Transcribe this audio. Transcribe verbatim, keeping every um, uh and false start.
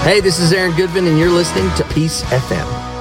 Hey, this is Aaron Goodvin, and you're listening to Peace F M.